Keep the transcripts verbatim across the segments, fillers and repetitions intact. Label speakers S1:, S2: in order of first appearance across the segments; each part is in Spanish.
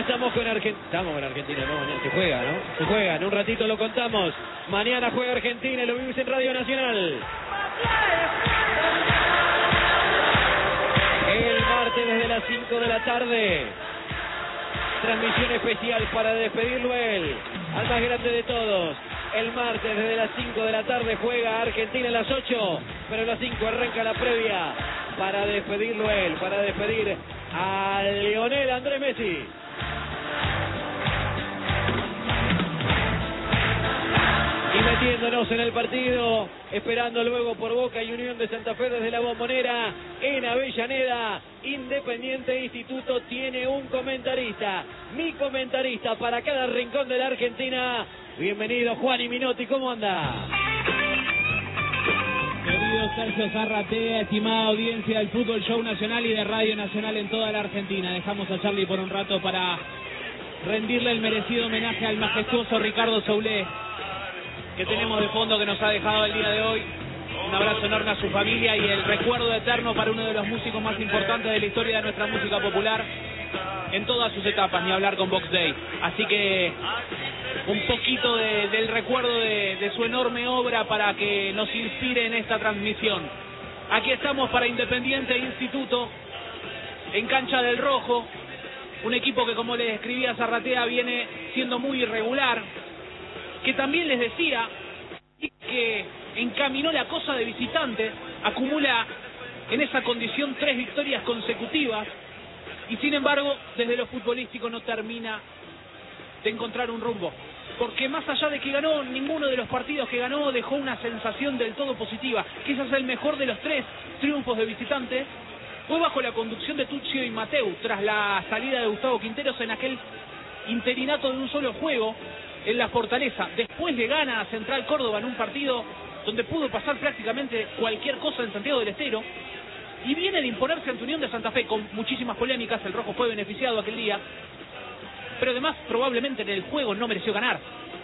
S1: estamos con Argentina. Estamos con Argentina, no, mañana se juega, ¿no? Se juega, en un ratito lo contamos. Mañana juega Argentina y lo vivís en Radio Nacional. El martes desde las cinco de la tarde. Transmisión especial para despedirlo él, al más grande de todos. El martes desde las cinco de la tarde juega Argentina a las ocho, pero a las cinco arranca la previa para despedirlo él, para despedir a Lionel Andrés Messi. Y metiéndonos en el partido, esperando luego por Boca y Unión de Santa Fe desde la Bombonera, en Avellaneda, Independiente Instituto tiene un comentarista, mi comentarista para cada rincón de la Argentina. Bienvenido Juan y Minotti, ¿cómo anda?
S2: Querido Sergio Zarratea, estimada audiencia del Fútbol Show Nacional y de Radio Nacional en toda la Argentina. Dejamos a Charlie por un rato para rendirle el merecido homenaje al majestuoso Ricardo Soulé, que tenemos de fondo, que nos ha dejado el día de hoy. Un abrazo enorme a su familia y el recuerdo eterno para uno de los músicos más importantes de la historia de nuestra música popular en todas sus etapas, ni hablar con Box Day. Así que un poquito de, del recuerdo de, de su enorme obra para que nos inspire en esta transmisión. Aquí estamos para Independiente Instituto, en Cancha del Rojo, un equipo que, como les escribía Zarratea, viene siendo muy irregular, que también les decía que encaminó la cosa de visitante, acumula en esa condición tres victorias consecutivas y sin embargo desde lo futbolístico no termina de encontrar un rumbo, porque más allá de que ganó, ninguno de los partidos que ganó dejó una sensación del todo positiva. Quizás el mejor de los tres triunfos de visitante fue bajo la conducción de Tuccio y Mateu, tras la salida de Gustavo Quinteros en aquel interinato de un solo juego en la Fortaleza. Después le gana a Central Córdoba en un partido donde pudo pasar prácticamente cualquier cosa en Santiago del Estero, y viene de imponerse ante Unión de Santa Fe con muchísimas polémicas. El rojo fue beneficiado aquel día, pero además probablemente en el juego no mereció ganar.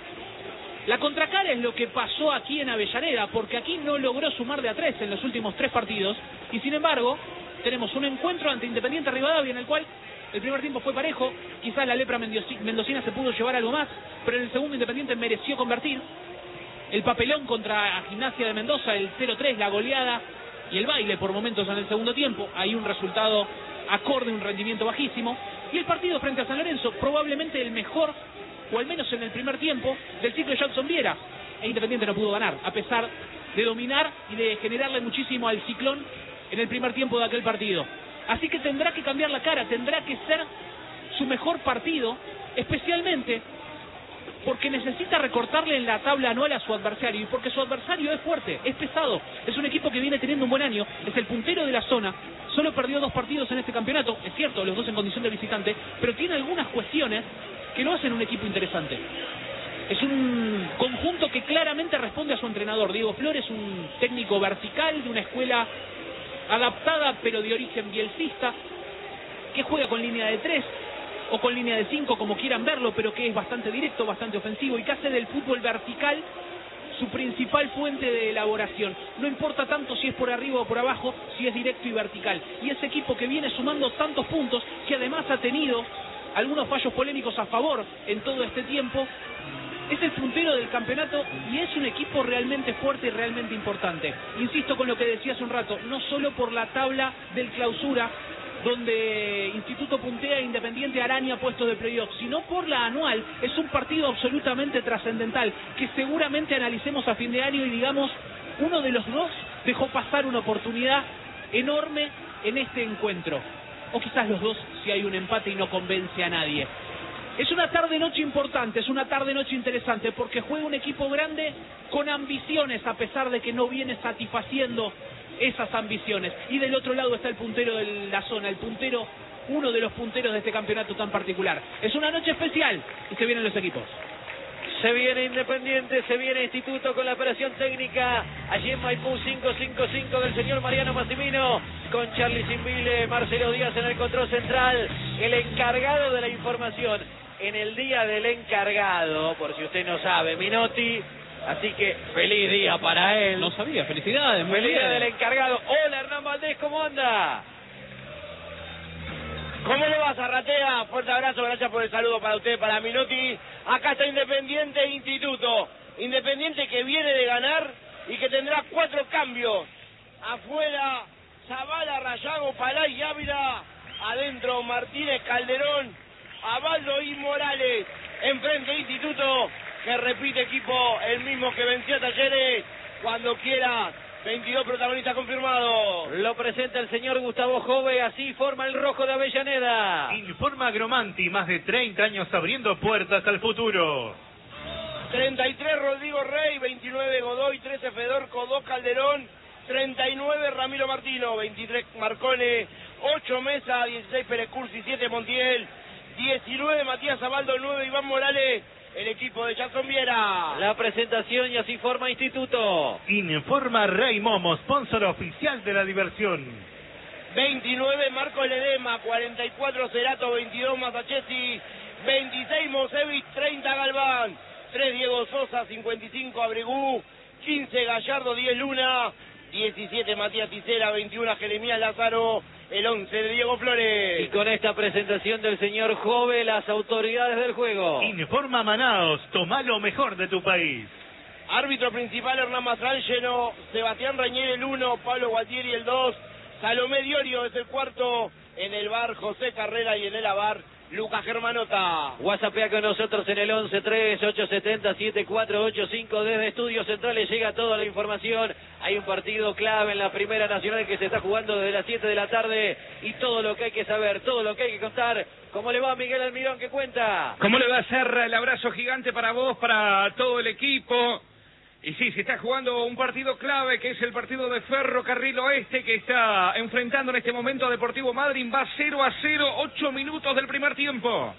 S2: La contracara es lo que pasó aquí en Avellaneda, porque aquí no logró sumar de a tres en los últimos tres partidos, y sin embargo tenemos un encuentro ante Independiente Rivadavia en el cual el primer tiempo fue parejo, quizás la lepra mendocina se pudo llevar algo más, pero en el segundo Independiente mereció convertir. El papelón contra Gimnasia de Mendoza, el cero tres, la goleada y el baile por momentos en el segundo tiempo, hay un resultado acorde, un rendimiento bajísimo. Y el partido frente a San Lorenzo, probablemente el mejor, o al menos en el primer tiempo, del ciclo de Jackson Viera, e Independiente no pudo ganar, a pesar de dominar y de generarle muchísimo al Ciclón en el primer tiempo de aquel partido. Así que tendrá que cambiar la cara, tendrá que ser su mejor partido, especialmente porque necesita recortarle en la tabla anual a su adversario, y porque su adversario es fuerte, es pesado, es un equipo que viene teniendo un buen año, es el puntero de la zona, solo perdió dos partidos en este campeonato, es cierto, los dos en condición de visitante, pero tiene algunas cuestiones que lo hacen un equipo interesante. Es un conjunto que claramente responde a su entrenador. Diego Flores, un técnico vertical de una escuela adaptada pero de origen bielcista, que juega con línea de tres o con línea de cinco, como quieran verlo, pero que es bastante directo, bastante ofensivo, y que hace del fútbol vertical su principal fuente de elaboración. No importa tanto si es por arriba o por abajo, si es directo y vertical. Y ese equipo que viene sumando tantos puntos, que además ha tenido algunos fallos polémicos a favor en todo este tiempo, es el puntero del campeonato y es un equipo realmente fuerte y realmente importante. Insisto con lo que decía hace un rato, no solo por la tabla del clausura, donde Instituto puntea, Independiente araña puestos de playoff, sino por la anual. Es un partido absolutamente trascendental, que seguramente analicemos a fin de año y digamos, uno de los dos dejó pasar una oportunidad enorme en este encuentro, o quizás los dos si hay un empate y no convence a nadie. Es una tarde-noche importante, es una tarde-noche interesante, porque juega un equipo grande con ambiciones, a pesar de que no viene satisfaciendo esas ambiciones. Y del otro lado está el puntero de la zona, el puntero, uno de los punteros de este campeonato tan particular. Es una noche especial y se vienen los equipos.
S1: Se viene Independiente, se viene Instituto con la operación técnica allí en Maipú cinco cinco cinco del señor Mariano Massimino, con Charlie Simbile, Marcelo Díaz en el control central, el encargado de la información en el día del encargado, por si usted no sabe, Minotti. Así que feliz día para él.
S2: No sabía, felicidades.
S1: Feliz día del encargado. Hola Hernán Valdés, ¿cómo anda?
S3: ¿Cómo le va? va, Zarratea? Fuerte abrazo, gracias por el saludo para usted, para Minotti. Acá está Independiente e Instituto. Independiente que viene de ganar y que tendrá cuatro cambios. Afuera, Zavala, Rayago, Palay y Ávila. Adentro, Martínez, Calderón, Abaldo y Morales. Enfrente, Instituto, que repite equipo, el mismo que venció a Talleres. Cuando quiera, veintidós protagonistas confirmados.
S1: Lo presenta el señor Gustavo Jove, así forma el rojo de Avellaneda.
S4: Informa Agromanti, más de treinta años abriendo puertas al futuro.
S3: treinta y tres Rodrigo Rey, veintinueve Godoy, trece Fedorco, dos Calderón, treinta y nueve Ramiro Martino, veintitrés Marcone, ocho Mesa, dieciséis Pérez Cursi, siete Montiel, diecinueve Matías Abaldo, nueve Iván Morales. El equipo de Jackson Viera.
S1: La presentación y así forma Instituto.
S4: Informa Rey Momo, sponsor oficial de la diversión.
S3: veintinueve Marco Ledema, cuarenta y cuatro Cerato, veintidós Masachetti, veintiséis Mosevich, treinta Galván, tres Diego Sosa, cincuenta y cinco Abregú, quince Gallardo, diez Luna, diecisiete Matías Ticera, veintiuno Jeremías Lázaro, el once de Diego Flores.
S1: Y con esta presentación del señor Jove, las autoridades del juego.
S4: Informa Manaos, toma lo mejor de tu país.
S3: Árbitro principal Hernán Mastrangelo, Sebastián Reñer el uno, Pablo Gualtieri el dos, Salomé Diorio es el cuarto, en el bar José Carrera y en el abar Lucas Germanota.
S1: WhatsAppea con nosotros en el once tres ocho siete cero siete cuatro ocho cinco. Desde Estudios Centrales llega toda la información. Hay un partido clave en la Primera Nacional que se está jugando desde las siete de la tarde. Y todo lo que hay que saber, todo lo que hay que contar. ¿Cómo le va Miguel Almirón? ¿Qué cuenta?
S5: ¿Cómo le va a hacer el abrazo gigante para vos, para todo el equipo? Y sí, se está jugando un partido clave, que es el partido de Ferrocarril Oeste, que está enfrentando en este momento a Deportivo Madryn. Va cero a cero, ocho minutos del primer tiempo.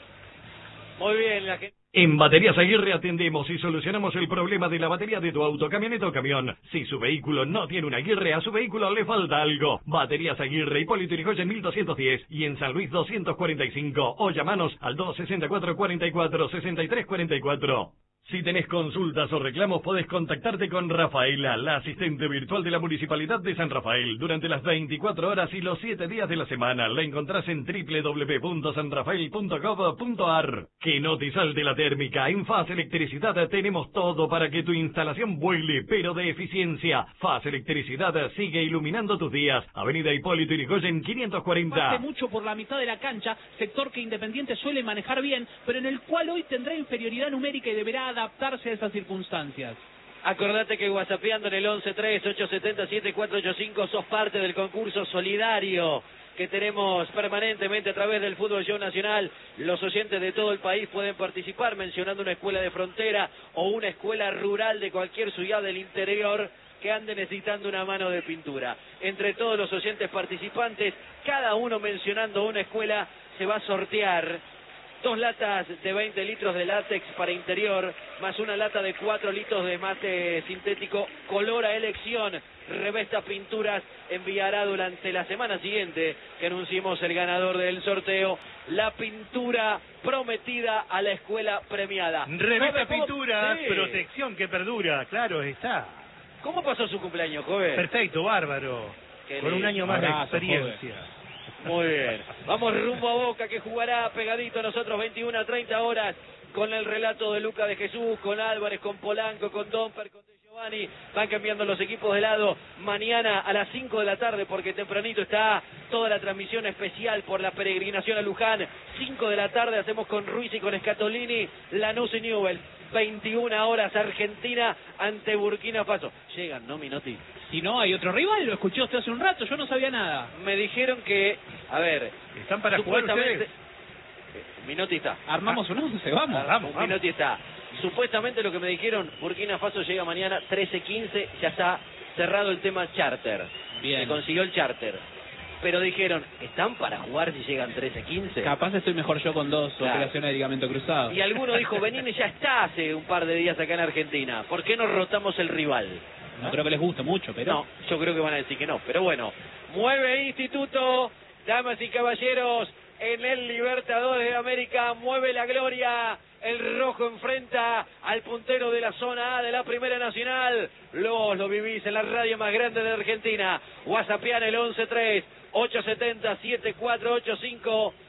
S1: Muy bien, la gente...
S6: En Baterías Aguirre atendemos y solucionamos el problema de la batería de tu auto, camioneta o camión. Si su vehículo no tiene una Aguirre, a su vehículo le falta algo. Baterías Aguirre, Hipólito Yrigoyen mil doscientos diez y en San Luis doscientos cuarenta y cinco. O llamanos al dos sesenta y cuatro cuarenta y cuatro sesenta y tres cuarenta y cuatro. Si tenés consultas o reclamos, podés contactarte con Rafaela, la asistente virtual de la Municipalidad de San Rafael, durante las veinticuatro horas y los siete días de la semana. La encontrás en doble u doble u doble u punto san rafael punto gov punto ar. Que no te salte la térmica. En Faz Electricidad tenemos todo para que tu instalación vuele, pero de eficiencia. Faz Electricidad sigue iluminando tus días. Avenida Hipólito Yrigoyen quinientos cuarenta.
S2: Pase mucho por la mitad de la cancha, sector que Independiente suele manejar bien, pero en el cual hoy tendrá inferioridad numérica y deberá adaptarse a esas circunstancias.
S1: Acordate que whatsappeando en el once tres ocho siete cero siete cuatro ocho cinco sos parte del concurso solidario que tenemos permanentemente a través del Fútbol Show Nacional. Los oyentes de todo el país pueden participar mencionando una escuela de frontera o una escuela rural de cualquier ciudad del interior que ande necesitando una mano de pintura. Entre todos los oyentes participantes, cada uno mencionando una escuela, se va a sortear dos latas de veinte litros de látex para interior, más una lata de cuatro litros de mate sintético, color a elección. Revesta Pinturas enviará durante la semana siguiente, que anunciemos el ganador del sorteo, la pintura prometida a la escuela premiada.
S4: Revesta
S1: ¿Cómo?
S4: Pinturas,
S1: Sí.
S4: protección que perdura, claro está.
S1: ¿Cómo pasó su cumpleaños, joven?
S4: Perfecto, bárbaro.
S1: Qué
S4: Con un
S1: lindo.
S4: año más
S2: Abrazo,
S4: de experiencia.
S1: Muy bien. Vamos rumbo a Boca, que jugará pegadito a nosotros veintiuna a treinta horas con el relato de Luca de Jesús, con Álvarez, con Polanco, con Domper, con De Giovanni. Van cambiando los equipos de lado mañana a las cinco de la tarde, porque tempranito está toda la transmisión especial por la peregrinación a Luján. cinco de la tarde hacemos con Ruiz y con Scatolini, Lanús y Newell's. veintiuna horas Argentina ante Burkina Faso. Llegan, ¿no, Minotti?
S2: Si no, hay otro rival, lo escuché usted hace un rato, yo no sabía nada.
S1: Me dijeron que, a ver,
S4: ¿Están para jugar
S1: supuestamente...
S4: ustedes?
S1: Minotti está.
S2: Armamos un once, vamos.
S1: Ah,
S4: vamos, vamos.
S1: Minotti está. Supuestamente lo que me dijeron, Burkina Faso llega mañana trece quince, ya está cerrado el tema charter.
S2: Bien.
S1: Se consiguió el charter. Pero dijeron, ¿están para jugar si llegan trece quince?
S2: Capaz estoy mejor yo con dos
S1: Claro.
S2: operaciones de ligamento cruzado.
S1: Y alguno dijo, Benini ya está hace un par de días acá en Argentina. ¿Por qué no rotamos el rival?
S2: No creo que les guste mucho, pero...
S1: No, yo creo que van a decir que no. Pero bueno, mueve Instituto, damas y caballeros, en el Libertadores de América, mueve la gloria. El rojo enfrenta al puntero de la zona A de la Primera Nacional. Los lo vivís en la radio más grande de Argentina. WhatsAppean el once tres ocho siete cero siete cuatro ocho cinco.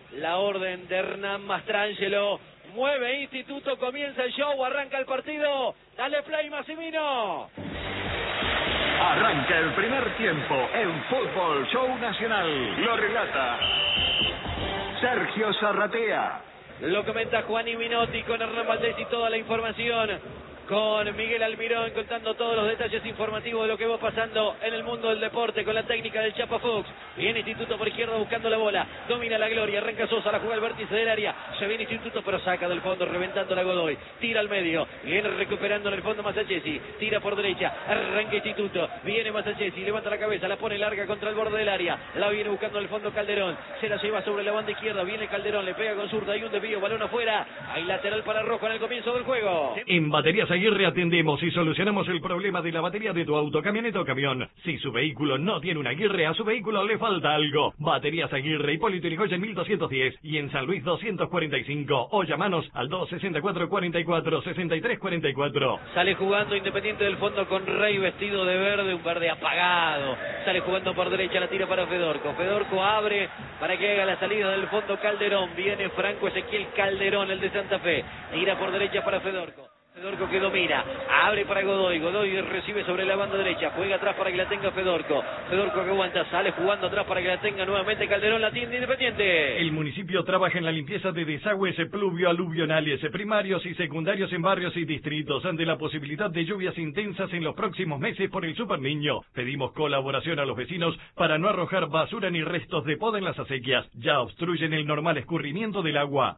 S1: la orden de Hernán Mastrangelo. Mueve Instituto, comienza el show, arranca el partido. Dale play, Massimino.
S7: Arranca el primer tiempo en Fútbol Show Nacional. Lo relata Sergio Zarratea.
S1: Lo comenta Juani Minotti con Hernán Valdés y toda la información. Con Miguel Almirón contando todos los detalles informativos de lo que va pasando en el mundo del deporte con la técnica del Chapa Fox. Viene Instituto por izquierda buscando la bola. Domina la Gloria. Arranca Sosa. La juega al vértice del área. Se viene Instituto pero saca del fondo reventando la Godoy. Tira al medio. Viene recuperando en el fondo Masachesi. Tira por derecha. Arranca Instituto. Viene Masachesi. Levanta la cabeza. La pone larga contra el borde del área. La viene buscando en el fondo Calderón. Se la lleva sobre la banda izquierda. Viene Calderón. Le pega con zurda. Hay un desvío. Balón afuera. Hay lateral para Rojo en el comienzo del juego.
S6: En Baterías Aguirre atendemos y solucionamos el problema de la batería de tu auto, camioneta o camión. Si su vehículo no tiene una Aguirre, a su vehículo le falta algo. Baterías Aguirre, Hipólito Yrigoyen mil doscientos diez y en San Luis doscientos cuarenta y cinco. O llamanos al dos sesenta y cuatro, cuarenta y cuatro, sesenta y tres cuarenta y cuatro.
S1: Sale jugando Independiente del fondo con Rey vestido de verde, un verde apagado. Sale jugando por derecha, la tira para Fedorco. Fedorco abre para que haga la salida del fondo Calderón. Viene Franco Ezequiel Calderón, el de Santa Fe. Tira por derecha para Fedorco. Fedorco que domina, abre para Godoy, Godoy recibe sobre la banda derecha, juega atrás para que la tenga Fedorco, Fedorco que aguanta, sale jugando atrás para que la tenga nuevamente Calderón, la tiene Independiente.
S6: El municipio trabaja en la limpieza de desagües pluvio-aluvionales, primarios y secundarios en barrios y distritos, ante la posibilidad de lluvias intensas en los próximos meses por el Super Niño. Pedimos colaboración a los vecinos para no arrojar basura ni restos de poda en las acequias, ya obstruyen el normal escurrimiento del agua.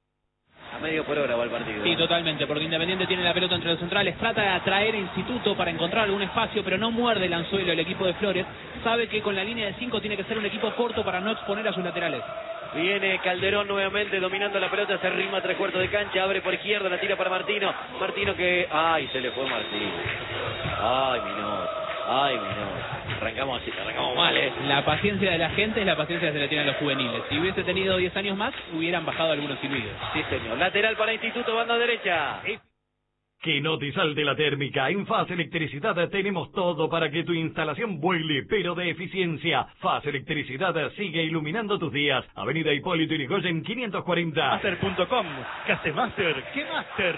S1: A medio por hora va el partido.
S2: Sí, totalmente, porque Independiente tiene la pelota entre los centrales, trata de atraer a Instituto para encontrar algún espacio, pero no muerde el anzuelo el equipo de Flores. Sabe que con la línea de cinco tiene que ser un equipo corto para no exponer a sus laterales.
S1: Viene Calderón nuevamente dominando la pelota, se rima a tres cuartos de cancha, abre por izquierda, la tira para Martino. Martino que... ¡Ay, se le fue Martino! ¡Ay, Minot! ¡Ay, Minot! Arrancamos así, arrancamos mal, ¿eh?
S2: La paciencia de la gente es la paciencia que se le tiene a los juveniles. Si hubiese tenido diez años más, hubieran bajado algunos silbidos.
S1: Sí, señor. Lateral para Instituto, banda derecha.
S6: Que no te salte la térmica. En Faz Electricidad tenemos todo para que tu instalación vuele, pero de eficiencia. Faz Electricidad sigue iluminando tus días. Avenida Hipólito Yrigoyen quinientos cuarenta.
S4: Master punto com. Casemaster. ¿Qué Master?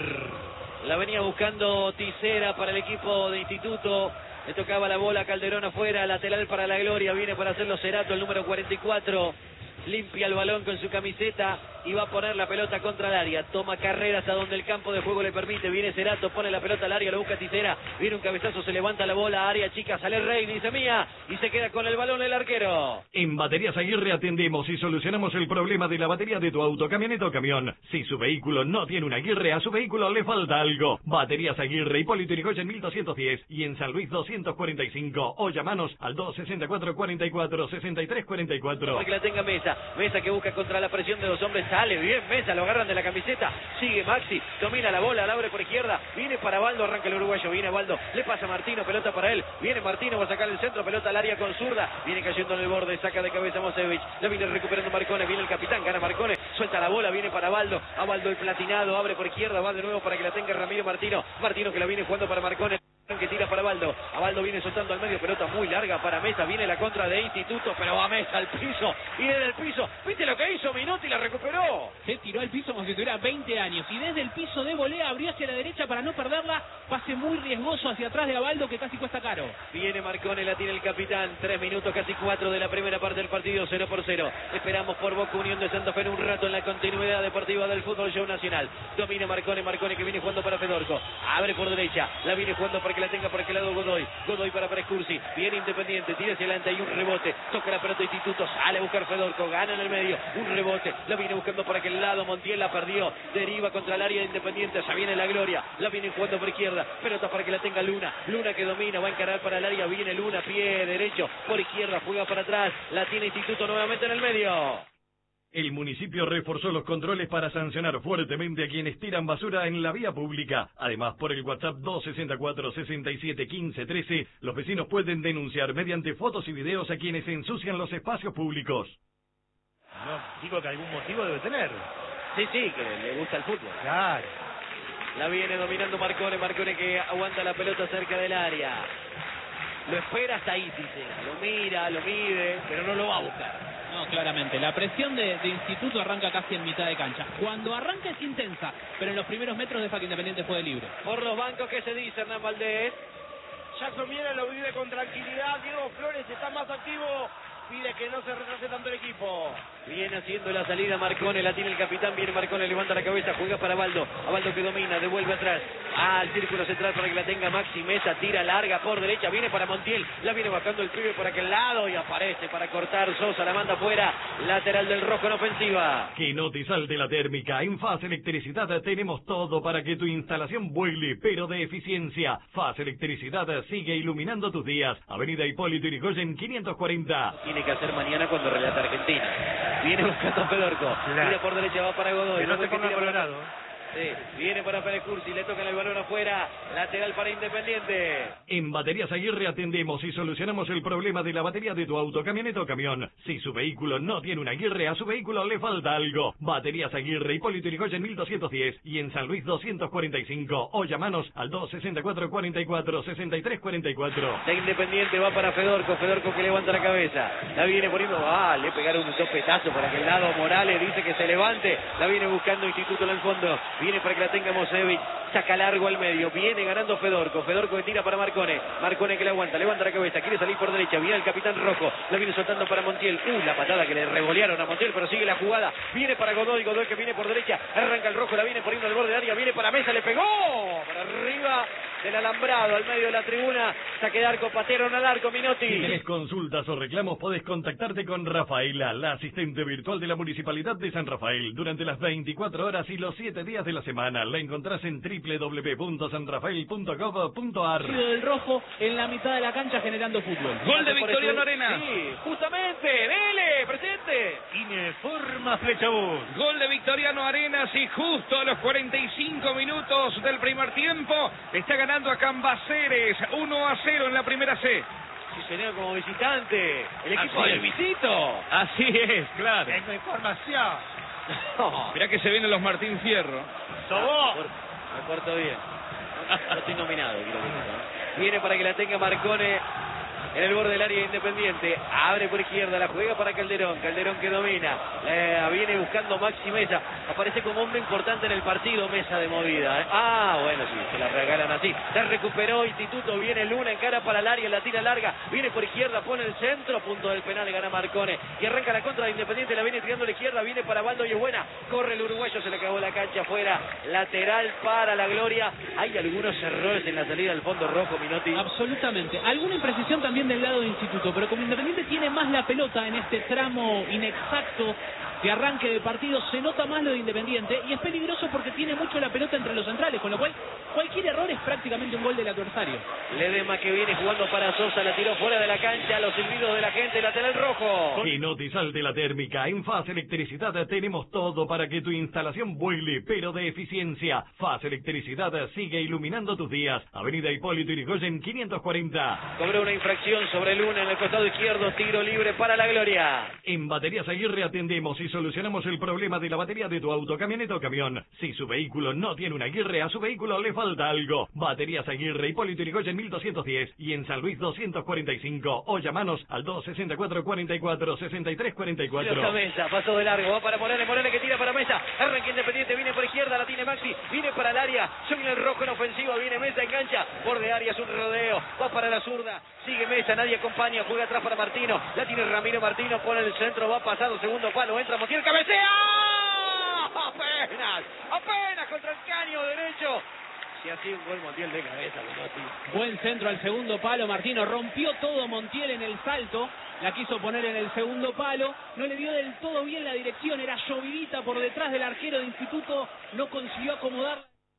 S1: La venía buscando Tisera para el equipo de Instituto. Le tocaba la bola a Calderón afuera, lateral para la Gloria, viene para hacerlo Cerato, el número cuarenta y cuatro. Limpia el balón con su camiseta y va a poner la pelota contra el área. Toma carreras a donde el campo de juego le permite. Viene Cerato, pone la pelota al área, lo busca Tisera. Viene un cabezazo, se levanta la bola, área chica, sale Rey, dice mía. Y se queda con el balón el arquero.
S6: En Baterías Aguirre atendemos y solucionamos el problema de la batería de tu auto, camioneta o camión. Si su vehículo no tiene una Aguirre, a su vehículo le falta algo. Baterías Aguirre, Hipólito Yrigoyen mil doscientos diez y en San Luis doscientos cuarenta y cinco. O llamanos al dos sesenta y cuatro, cuarenta y cuatro, sesenta y tres cuarenta y cuatro.
S1: Para que la tenga Mesa. Mesa que busca contra la presión de los hombres. Sale bien Mesa, lo agarran de la camiseta. Sigue Maxi, domina la bola, la abre por izquierda. Viene para Baldo, arranca el uruguayo. Viene Baldo, le pasa a Martino, pelota para él. Viene Martino, va a sacar el centro, pelota al área con zurda. Viene cayendo en el borde, saca de cabeza Mosevich. La viene recuperando Marcone, viene el capitán, gana Marcone. Suelta la bola, viene para Baldo. A Baldo el platinado, abre por izquierda, va de nuevo para que la tenga Ramiro Martino. Martino que la viene jugando para Marcone. Que tira para Baldo, a Baldo viene soltando al medio, pelota muy larga para Mesa, viene la contra de Instituto, pero va Mesa al piso, y desde el piso, ¿viste lo que hizo Minotti? La recuperó.
S2: Se tiró al piso como si tuviera veinte años, y desde el piso de volea abrió hacia la derecha para no perderla, pase muy riesgoso hacia atrás de Abaldo que casi cuesta caro.
S1: Viene Marcone, la tiene el capitán, tres minutos, casi cuatro de la primera parte del partido, cero por cero. Esperamos por Boca Unión de Santa Fe en un rato en la continuidad deportiva del Fútbol Show Nacional. Domina Marcone, Marcone que viene jugando para Fedorco, abre por derecha, la viene jugando para que la tenga por aquel lado Godoy, Godoy para Prescursi, viene Independiente, tira hacia adelante, hay un rebote, toca la pelota Instituto, sale a buscar Fedorco, gana en el medio, un rebote, la viene buscando por aquel lado, Montiel la perdió, deriva contra el área de Independiente, se viene la Gloria, la viene jugando por izquierda, pelota para que la tenga Luna, Luna que domina, va a encarar para el área, viene Luna, pie derecho, por izquierda, juega para atrás, la tiene Instituto nuevamente en el medio.
S6: El municipio reforzó los controles para sancionar fuertemente a quienes tiran basura en la vía pública. Además, por el WhatsApp dos sesenta y cuatro, sesenta y siete, quince, trece, los vecinos pueden denunciar mediante fotos y videos a quienes ensucian los espacios públicos.
S4: No, digo que algún motivo debe tener.
S1: Sí, sí, que le gusta el fútbol.
S4: Claro.
S1: La viene dominando Marcone, Marcone que aguanta la pelota cerca del área. Lo espera hasta ahí, Tisera. Lo mira, lo mide, pero no lo va a buscar.
S2: No, claramente. La presión de, de Instituto arranca casi en mitad de cancha. Cuando arranca es intensa, pero en los primeros metros deja que Independiente juegue libre.
S1: Por los bancos, ¿qué se dice, Hernán Valdés?
S3: Jackson Miera lo vive con tranquilidad. Diego Flores está más activo. Pide que no se retrase tanto el equipo.
S1: Viene haciendo la salida Marcone, la tiene el capitán, viene Marcone, levanta la cabeza, juega para Baldo, a Baldo que domina, devuelve atrás, al círculo central para que la tenga Maxi Mesa, tira larga por derecha, viene para Montiel, la viene bajando el pibe por aquel lado y aparece para cortar Sosa, la manda afuera, lateral del rojo en ofensiva.
S6: Que no te salte la térmica. En Faz Electricidad tenemos todo para que tu instalación vuele, pero de eficiencia. Faz Electricidad sigue iluminando tus días. Avenida Hipólito Yrigoyen quinientos cuarenta.
S1: Tiene que hacer mañana cuando relata Argentina. Viene buscando a Fedorco.
S4: Claro.
S1: Tira por derecha, va para Godoy.
S4: Que no
S1: Godoy
S4: se ponga
S1: tira por-
S4: colorado.
S1: Sí, viene para Pérez Cursi, le tocan el balón afuera. Lateral para Independiente.
S6: En Baterías Aguirre atendemos y solucionamos el problema de la batería de tu auto, camioneta o camión. Si su vehículo no tiene una Aguirre, a su vehículo le falta algo. Baterías Aguirre, Hipólito Yrigoyen mil doscientos diez y en San Luis doscientos cuarenta y cinco. O llamanos al dos sesenta y cuatro, cuarenta y cuatro, sesenta y tres cuarenta y cuatro.
S1: De Independiente va para Fedorco, Fedorco que levanta la cabeza. La viene poniendo, ah, le pegaron un topetazo para que el lado Morales dice que se levante. La viene buscando Instituto en el fondo. Viene para que la tenga Mosevic. Saca largo al medio. Viene ganando Fedorco. Fedorco que tira para Marcone. Marcone que le aguanta. Levanta la cabeza. Quiere salir por derecha. Viene el capitán rojo. La viene soltando para Montiel. Uh, la patada que le revolearon a Montiel, pero sigue la jugada. Viene para Godoy. Godoy que viene por derecha. Arranca el rojo. La viene poniendo al borde del área. Viene para Mesa. Le pegó. Para arriba del alambrado. Al medio de la tribuna. Saque de arco. Patearon al arco. Minotti.
S6: Si tenés consultas o reclamos, podés contactarte con Rafaela, la asistente virtual de la Municipalidad de San Rafael, durante las veinticuatro horas y los siete días de la semana. La encontrás en doble u doble u doble u punto san rafael punto gov punto ar.
S2: Del rojo en la mitad de la cancha generando fútbol.
S5: Gol de Victoriano Arena.
S1: Sí, justamente. Dele, presente.
S4: Informa Flechabús.
S5: Gol de Victoriano Arenas y justo a los cuarenta y cinco minutos del primer tiempo está ganando a Cambaceres uno a cero en la primera C.
S1: Sí, señor, como visitante. El equipo
S5: Así
S1: del
S5: es.
S1: visito.
S5: Así es, claro.
S4: Tengo información.
S1: No.
S5: Mirá que se vienen los Martín Fierro.
S4: Sobó.
S1: Por- Me porto bien. No, no estoy nominado, quiero decir, ¿no? Viene para que la tenga Marcone en el borde del área Independiente. Abre por izquierda, la juega para Calderón. Calderón que domina. La viene buscando Maxi Mesa. Aparece como hombre importante en el partido. Mesa de movida, ¿eh? Ah, bueno, sí, se la regalan así. Se recuperó Instituto. Viene Luna en cara para el área. La tira larga. Viene por izquierda, pone el centro. Punto del penal, gana Marcone. Y arranca la contra de Independiente. La viene tirando a la izquierda. Viene para Baldo y es buena. Corre el uruguayo. Se le acabó la cancha afuera. Lateral para la Gloria. Hay algunos errores en la salida del fondo rojo, Minotti.
S2: Absolutamente. Alguna imprecisión también del lado de Instituto, pero como Independiente tiene más la pelota en este tramo inexacto de arranque del partido, se nota más lo de Independiente y es peligroso porque tiene mucho la pelota entre los centrales, con lo cual cualquier error es prácticamente un gol del adversario.
S1: Ledema que viene jugando para Sosa, la tiró fuera de la cancha, los silbidos de la gente, lateral rojo.
S6: Que no te salte la térmica. En Faz Electricidad tenemos todo para que tu instalación vuele, pero de eficiencia. Faz Electricidad sigue iluminando tus días. Avenida Hipólito Yrigoyen quinientos cuarenta.
S1: Cobró una infracción sobre Luna en el costado izquierdo, tiro libre para la Gloria.
S6: En Baterías Aguirre atendemos y solucionamos el problema de la batería de tu auto, camioneta o camión. Si su vehículo no tiene una Aguirre, a su vehículo le falta algo. Baterías Aguirre, Hipólito Yrigoyen mil doscientos diez y en San Luis doscientos cuarenta y cinco. O llamanos al dos sesenta y cuatro, cuarenta y cuatro, sesenta y tres cuarenta y cuatro.
S1: Pelota Mesa, pasó de largo, va para Morales, Morales que tira para Mesa, arranca Independiente, viene por izquierda, la tiene Maxi, viene para el área, se viene el rojo en ofensiva, viene Mesa, engancha, borde área, es un rodeo, va para la zurda, sigue Mesa, nadie acompaña, juega atrás para Martino, la tiene Ramiro Martino, pone el centro, va pasado, segundo palo, entra Montiel, cabecea, apenas, apenas contra el caño derecho. Si así un gol Montiel de cabeza, Menotti.
S2: Buen centro al segundo palo, Martino rompió todo Montiel en el salto, la quiso poner en el segundo palo, no le dio del todo bien la dirección, era llovidita por detrás del arquero de Instituto, no consiguió acomodar.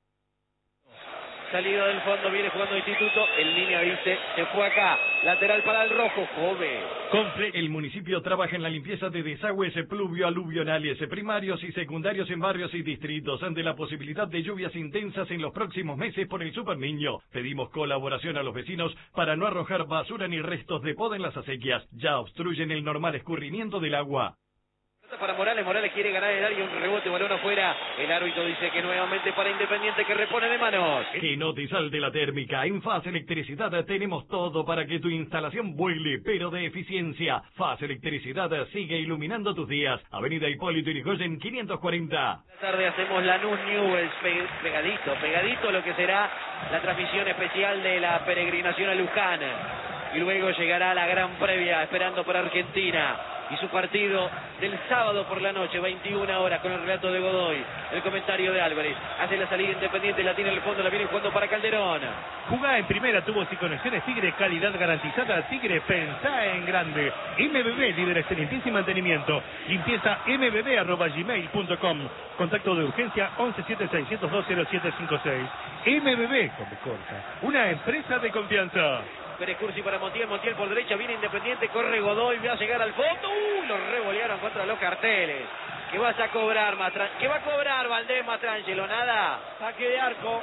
S1: Salida del fondo, viene jugando Instituto, el línea dice, se fue acá, lateral para el rojo, Jove.
S6: El municipio trabaja en la limpieza de desagües pluvio-aluvionales primarios y secundarios en barrios y distritos ante la posibilidad de lluvias intensas en los próximos meses por el Super Niño. Pedimos colaboración a los vecinos para no arrojar basura ni restos de poda en las acequias. Ya obstruyen el normal escurrimiento del agua.
S1: Para Morales, Morales quiere ganar el área, un rebote, balón afuera. El árbitro dice que nuevamente para Independiente, que repone de manos.
S6: Que no te salte la térmica. En Faz Electricidad tenemos todo para que tu instalación vuele, pero de eficiencia. Faz Electricidad sigue iluminando tus días. Avenida Hipólito Yrigoyen quinientos cuarenta.
S1: Esta tarde hacemos la News Newells pe pegadito, pegadito a lo que será la transmisión especial de la peregrinación a Luján. Y luego llegará la gran previa esperando para Argentina. Y su partido del sábado por la noche, veintiuna horas, con el relato de Godoy, el comentario de Álvarez. Hace la salida Independiente, la tiene en el fondo, la viene jugando para Calderón.
S8: Jugá en primera, tubos y conexiones Tigre, calidad garantizada. Tigre, pensá en grande. M B B, líderes en limpieza y mantenimiento. Limpieza m b b arroba gmail punto com. Contacto de urgencia once siete seis cero dos cero siete cinco seis. M B B, con B corta, una empresa de confianza.
S1: Pérez Cursi para Montiel, Montiel por derecha, viene Independiente, corre Godoy, va a llegar al fondo. ¡Uh! Los revolearon contra los carteles. ¿Qué vas a cobrar, Matran? ¿Qué va a cobrar Valdés, Mastrangelo? Nada. Saque de arco.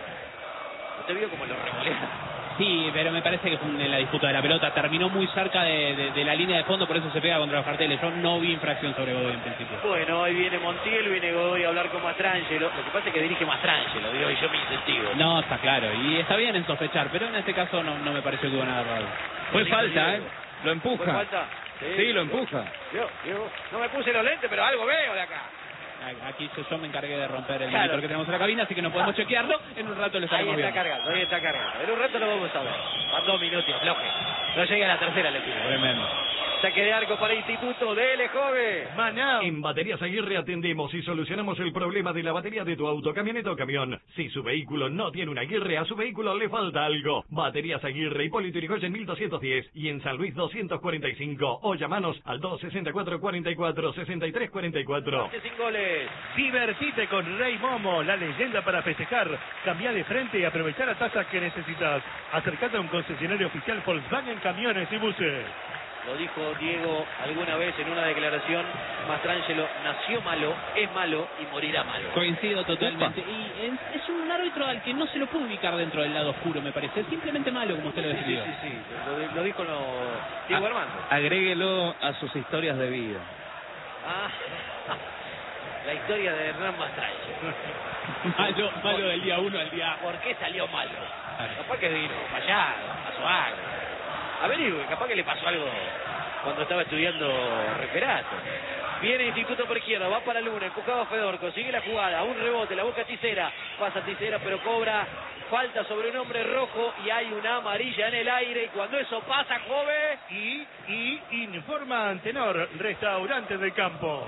S1: ¿No te vio como lo revolearon?
S2: Sí, pero me parece que fue en la disputa de la pelota. Terminó muy cerca de, de, de la línea de fondo, por eso se pega contra los carteles. Yo no vi infracción sobre Godoy en principio.
S1: Bueno, ahí viene Montiel, viene Godoy a hablar con Mastrangelo. Lo que pasa es que dirige Mastrangelo, digo, y yo me incentivo.
S2: No, está claro. Y está bien en sospechar, pero en este caso no, no me pareció que hubo nada raro.
S5: Fue falta, ¿eh? Lo empuja.
S1: ¿Fue falta?
S5: Sí, sí, lo empuja.
S1: Yo, yo, no me puse los lentes, pero algo veo de acá.
S2: Aquí yo me encargué de romper el
S1: Claro.
S2: monitor que tenemos en la cabina, así que no podemos chequearlo. En un rato lo
S1: Ahí
S2: estaremos
S1: está
S2: viendo.
S1: cargando, ahí está cargando. En un rato lo vamos a ver. Van dos minutos, floje. No llega a la tercera, le pido.
S2: Tremendo.
S1: Saque de arco para Instituto, dele, joven.
S8: Maná.
S6: En Baterías Aguirre atendemos y solucionamos el problema de la batería de tu auto, camioneta o camión. Si su vehículo no tiene una Aguirre, a su vehículo le falta algo. Baterías Aguirre, Hipólito Yrigoyen mil doscientos diez y en San Luis doscientos cuarenta y cinco. O llamanos al dos sesenta y cuatro cuarenta y cuatro, sesenta y tres cuarenta y cuatro.
S1: Sin goles.
S8: Divertite con Rey Momo, la leyenda para festejar. Cambia de frente y aprovechar las tasas que necesitas. Acercate a un concesionario oficial Volkswagen Camiones y Buses.
S1: Lo dijo Diego alguna vez en una declaración. Mastrangelo nació malo, es malo y morirá malo.
S2: Coincido totalmente. Y es, es un árbitro al que no se lo puede ubicar dentro del lado oscuro, me parece. Es simplemente malo, como usted lo
S1: Sí,
S2: describió.
S1: sí, sí. Lo, lo dijo lo... Diego
S9: A-
S1: Armando.
S9: Agréguelo a sus historias de vida.
S1: Ah, la historia de Hernán Mastrangelo.
S2: Malo, malo del día uno al día...
S1: ¿Por qué salió malo? Capaz que vino fallado, pasó algo. Averigüe, capaz que le pasó algo cuando estaba estudiando referato. Viene Instituto por izquierda, va para Luna, empujado a Fedorco, sigue la jugada, un rebote, la busca Tisera, pasa Tisera pero cobra falta sobre un hombre rojo y hay una amarilla en el aire y cuando eso pasa, joven...
S8: Y, y informa Antenor, restaurante del campo.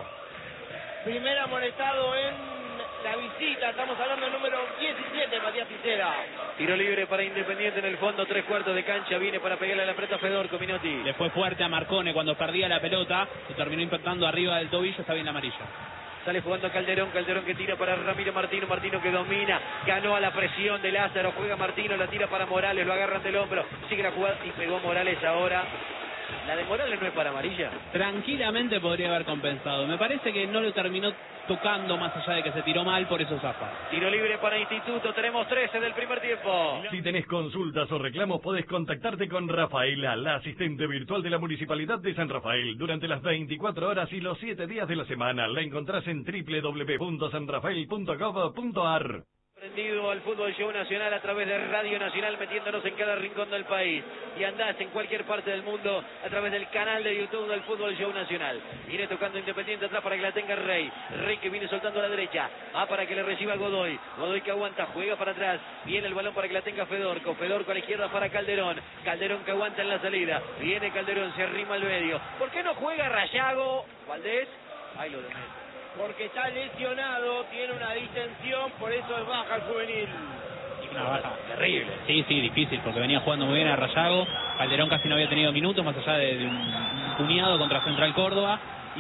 S3: Primer amonestado en la visita, estamos hablando del número diecisiete, Matías Tisera.
S1: Tiro libre para Independiente en el fondo, tres cuartos de cancha, viene para pegarle a la pelota a Fedorco, Minotti.
S2: Le fue fuerte a Marcone cuando perdía la pelota, se terminó impactando arriba del tobillo, está bien la amarilla.
S1: Sale jugando Calderón, Calderón que tira para Ramiro Martino, Martino que domina, ganó a la presión de Lázaro, juega Martino, la tira para Morales, lo agarran del hombro, sigue la jugada y pegó Morales ahora. ¿La de Morales no es para amarilla?
S2: Tranquilamente podría haber compensado. Me parece que no lo terminó tocando más allá de que se tiró mal, por eso zafa.
S1: Tiro libre para Instituto, tenemos trece del primer tiempo.
S6: Si tenés consultas o reclamos, podés contactarte con Rafaela, la asistente virtual de la Municipalidad de San Rafael. Durante las veinticuatro horas y los siete días de la semana, la encontrás en doble u doble u doble u punto san rafael punto gov punto ar.
S1: Prendido al Fútbol Show Nacional a través de Radio Nacional, metiéndonos en cada rincón del país. Y andás en cualquier parte del mundo a través del canal de YouTube del Fútbol Show Nacional. Viene tocando Independiente atrás para que la tenga Rey. Rey que viene soltando a la derecha. Va para que le reciba Godoy. Godoy que aguanta, juega para atrás. Viene el balón para que la tenga Fedorco. Fedorco a la izquierda para Calderón. Calderón que aguanta en la salida. Viene Calderón, se arrima al medio. ¿Por qué no juega Rayago? Valdés. Ahí lo demás.
S3: Porque está lesionado, tiene una distensión, por eso es baja el juvenil.
S2: Una baja terrible. Sí, sí, difícil, porque venía jugando muy bien a Rayago. Calderón casi no había tenido minutos, más allá de, de un puñado contra Central Córdoba.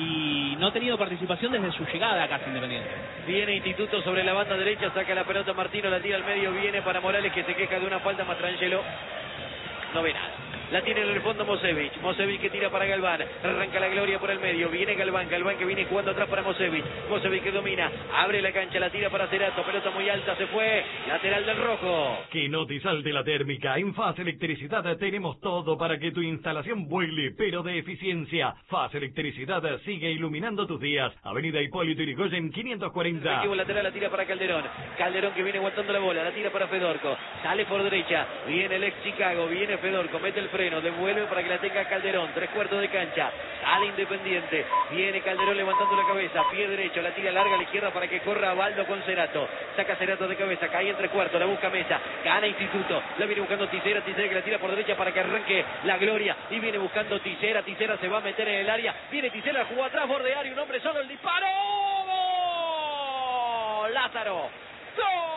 S2: Y no ha tenido participación desde su llegada a Casa Independiente.
S1: Viene Instituto sobre la banda derecha, saca la pelota Martino, la tira al medio, viene para Morales que se queja de una falta, Mastrangelo no ve nada. la tiene en el fondo Mosevich, Mosevich que tira para Galván, arranca la Gloria por el medio, viene Galván, Galván que viene jugando atrás para Mosevich, Mosevich que domina, abre la cancha, la tira para Cerato, pelota muy alta, se fue, lateral del rojo.
S6: Que no te salte la térmica, en Faz Electricidad tenemos todo para que tu instalación vuele, pero de eficiencia. Faz Electricidad sigue iluminando tus días, Avenida Hipólito Yrigoyen quinientos cuarenta.
S1: Equipo lateral, la tira para Calderón, Calderón que viene aguantando la bola, la tira para Fedorco, sale por derecha, viene el ex Chicago, viene Fedorco, mete el freno, devuelve para que la tenga Calderón, tres cuartos de cancha, sale Independiente, viene Calderón levantando la cabeza, pie derecho, la tira larga a la izquierda para que corra Baldo con Cerato, saca Cerato de cabeza, cae en tres cuartos, la busca Mesa, gana Instituto, la viene buscando Tisera, Tisera que la tira por derecha para que arranque la Gloria, y viene buscando Tisera, Tisera se va a meter en el área, viene Tisera, jugó atrás, borde área, un hombre solo, el disparo, ¡gol! Lázaro, ¡gol!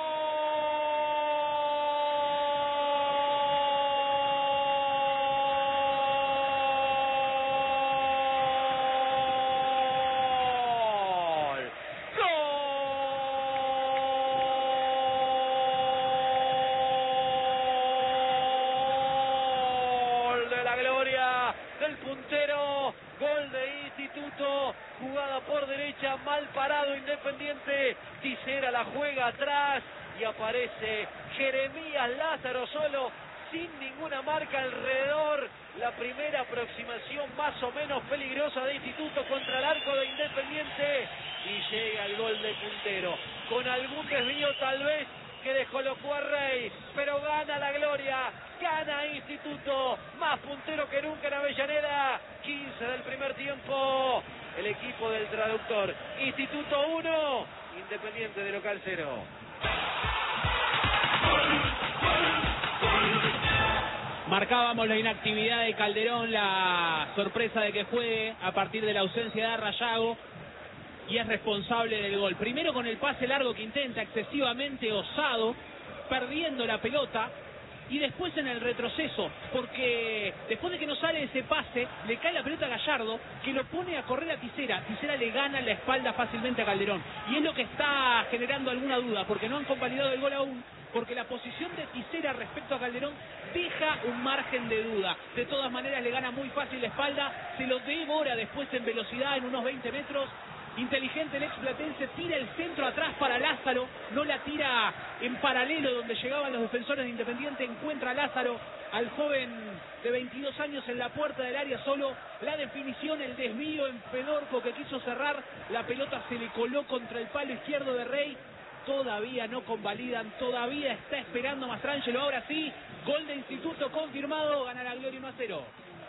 S1: Jugada por derecha, mal parado Independiente, Tisera la juega atrás y aparece Jeremías Lázaro solo, sin ninguna marca alrededor, la primera aproximación más o menos peligrosa de Instituto contra el arco de Independiente y llega el gol de Puntero, con algún desvío tal vez que descolocó a Rey, pero gana la Gloria, gana Instituto, más puntero que nunca en Avellaneda, quince del primer tiempo, el equipo del traductor, Instituto uno, Independiente de local cero.
S2: Marcábamos la inactividad de Calderón, la sorpresa de que juegue a partir de la ausencia de Arrayago, y es responsable del gol. Primero con el pase largo que intenta, excesivamente osado, perdiendo la pelota, y después en el retroceso, porque después de que no sale ese pase, le cae la pelota a Gallardo, que lo pone a correr a Tisera. Tisera le gana la espalda fácilmente a Calderón, y es lo que está generando alguna duda, porque no han convalidado el gol aún, porque la posición de Tisera respecto a Calderón deja un margen de duda. De todas maneras le gana muy fácil la espalda, se lo devora después en velocidad en unos veinte metros. Inteligente el ex platense, tira el centro atrás para Lázaro, no la tira en paralelo donde llegaban los defensores de Independiente, encuentra a Lázaro, al joven de veintidós años en la puerta del área solo, la definición, el desvío en Fedorco que quiso cerrar, la pelota se le coló contra el palo izquierdo de Rey, todavía no convalidan, todavía está esperando Mastrangelo, ahora sí, gol de Instituto confirmado, gana la Gloria uno a cero.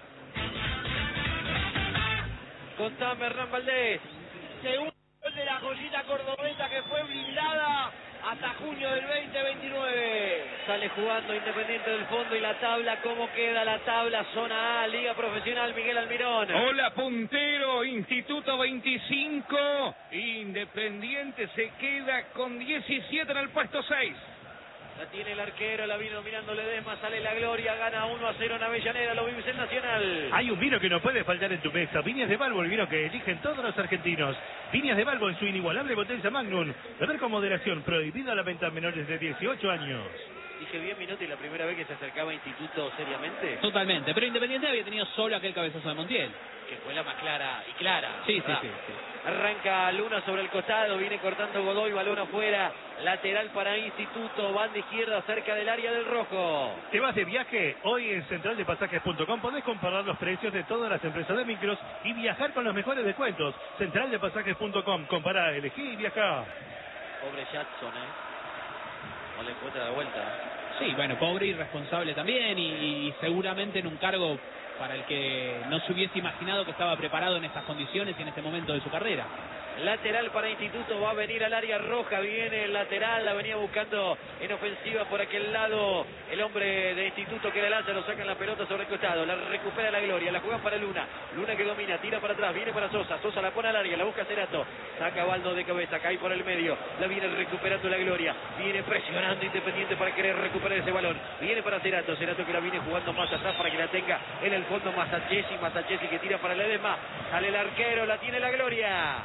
S1: Contame, Hernán Valdés.
S3: Segundo gol de la joyita cordobesa que fue blindada hasta junio del veinte veintinueve.
S1: Sale jugando Independiente del fondo y la tabla, ¿cómo queda la tabla? Zona A, Liga Profesional, Miguel Almirón.
S5: Hola, puntero, Instituto veinticinco, Independiente se queda con diecisiete en el puesto seis.
S1: La tiene el arquero, la vino dominando Ledesma, sale la Gloria, gana uno a cero en Avellaneda, lo vive en Nacional.
S8: Hay un vino que no puede faltar en tu mesa, Viñas de Balbo, el vino que eligen todos los argentinos. Viñas de Balbo en su inigualable botella Magnum, beber con moderación, prohibida la venta a menores de dieciocho años.
S1: Dije bien, Minotti, la primera vez que se acercaba a Instituto seriamente.
S2: Totalmente, pero Independiente había tenido solo aquel cabezazo de Montiel.
S1: Que fue la más clara y clara.
S2: Sí, sí, sí, sí.
S1: Arranca Luna sobre el costado, viene cortando Godoy, balón afuera, lateral para Instituto, banda izquierda cerca del área del rojo.
S8: ¿Te vas de viaje? Hoy en central de pasajes punto com podés comparar los precios de todas las empresas de micros y viajar con los mejores descuentos. central de pasajes punto com, compará, elegí y viajá.
S1: Pobre Jackson, ¿eh? No le encuentra de vuelta.
S2: Sí, bueno, pobre y irresponsable también, y, y seguramente en un cargo para el que no se hubiese imaginado que estaba preparado en estas condiciones y en este momento de su carrera.
S1: Lateral para Instituto, va a venir al área roja, viene el lateral, la venía buscando en ofensiva por aquel lado el hombre de Instituto que era Lázaro, sacan la pelota sobre el costado, la recupera la Gloria, la juegan para Luna, Luna que domina, tira para atrás, viene para Sosa, Sosa la pone al área, la busca Cerato, saca Baldo de cabeza, cae por el medio, la viene recuperando la Gloria, viene presionando Independiente para querer recuperar ese balón, viene para Cerato, Cerato que la viene jugando más atrás para que la tenga en el fondo Masachesi, Masachesi que tira para Ledesma, sale el arquero, la tiene la Gloria.
S8: Buscás las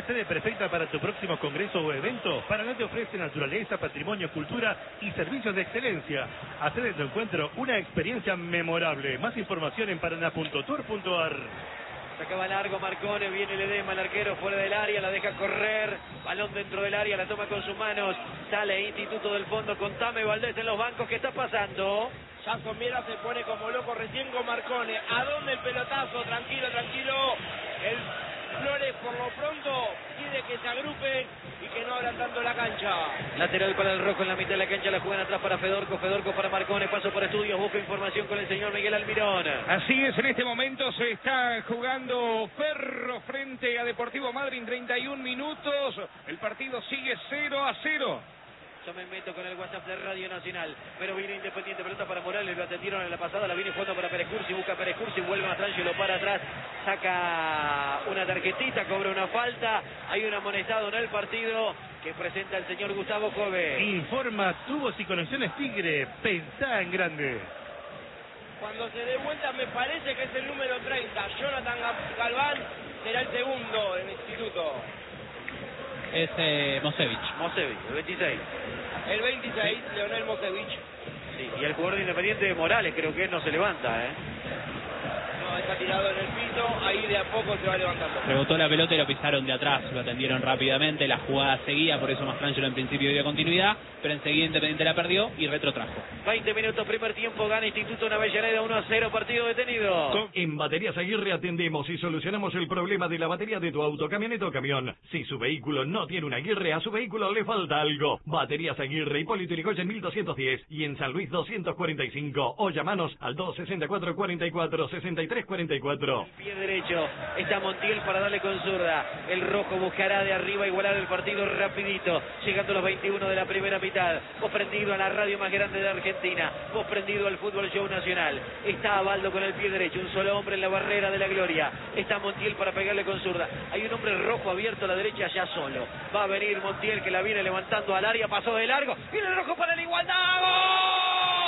S8: sede perfecta para tu próximo congreso o evento? Paraná te ofrece naturaleza, patrimonio, cultura y servicios de excelencia. Hacé de tu encuentro una experiencia memorable. Más información en paraná punto tour punto ar.
S1: Sacaba largo Marcone, viene el edema, el arquero fuera del área, la deja correr, balón dentro del área, la toma con sus manos, sale Instituto del Fondo con Tame Valdés en los bancos. ¿Qué está pasando?
S3: Jason Miera se pone como loco recién con Marcone. ¿A dónde el pelotazo? Tranquilo, tranquilo. El Flores por lo pronto pide que se agrupen y que no abran tanto la cancha.
S1: Lateral para el rojo en la mitad de la cancha, la juegan atrás para Fedorco, Fedorco para Marcone, paso por estudios, busca información con el señor Miguel Almirón.
S5: Así es, en este momento se está jugando Ferro frente a Deportivo Madryn, treinta y un minutos, el partido sigue cero a cero.
S1: Yo me meto con el WhatsApp de Radio Nacional, pero viene Independiente, pelota para Morales, lo atendieron en la pasada, la viene jugando para Pérez Cursi, busca Pérez Cursi, vuelve a lo para atrás, saca una tarjetita, cobra una falta, hay un amonestado en el partido que presenta el señor Gustavo Jove.
S8: Informa Tubos y Conexiones Tigre, pensá en grande.
S3: Cuando se dé vuelta me parece que es el número treinta, Jonathan Galván será el segundo del instituto.
S2: Es eh, Mosevich.
S1: Mosevich, el veintiséis.
S3: El veintiséis, sí. Leonel Mosevich.
S1: Sí, y el jugador de Independiente Morales, creo que él no se levanta, ¿eh?
S3: No, está tirado en el piso, ahí de a poco se va levantando.
S2: Rebotó la pelota y lo pisaron de atrás, lo atendieron rápidamente, la jugada seguía, por eso Mastrangelo en principio dio continuidad, pero enseguida Independiente la perdió y retrotrajo.
S1: veinte minutos, primer tiempo, gana Instituto en Avellaneda, uno a cero, partido detenido.
S6: En Baterías Aguirre atendemos y solucionamos el problema de la batería de tu auto, camioneta o camión. Si su vehículo no tiene una Aguirre, a su vehículo le falta algo. Baterías Aguirre, Hipólito Yrigoyen mil doscientos diez y en San Luis doscientos cuarenta y cinco. O llamanos al dos sesenta y cuatro, cuarenta y cuatro, sesenta y tres cuarenta y cuatro.
S1: Pie derecho, está Montiel para darle con zurda. El rojo buscará de arriba igualar el partido rapidito, llegando a los veintiuno de la primera mitad. Vos prendido a la radio más grande de Argentina, vos prendido al Fútbol Show Nacional. Está Abaldo con el pie derecho, un solo hombre en la barrera de la gloria. Está Montiel para pegarle con zurda. Hay un hombre rojo abierto a la derecha ya solo. Va a venir Montiel que la viene levantando al área, pasó de largo. Viene el rojo para la igualdad. ¡Gol!